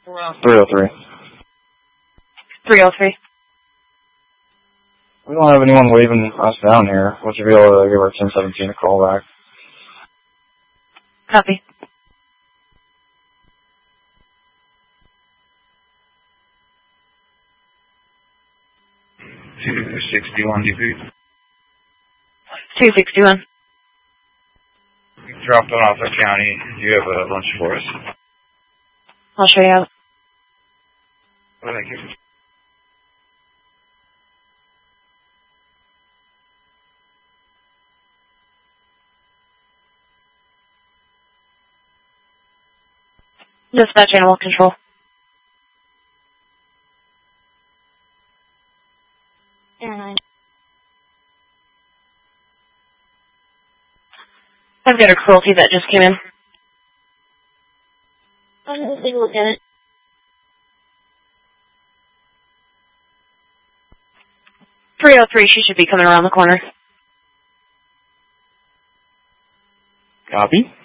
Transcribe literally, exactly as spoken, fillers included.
three oh three. three oh three. We don't have anyone waving us down here. Would you be able to give our ten seventeen a call back? Copy. two sixty-one D P. two sixty-one. Dropped on off the county. Do you have a lunch for us? I'll show you out. Well, thank you. Dispatch animal control. Airline. I've got a cruelty that just came in. I'm going to take a look at it. three oh three, she should be coming around the corner. Copy.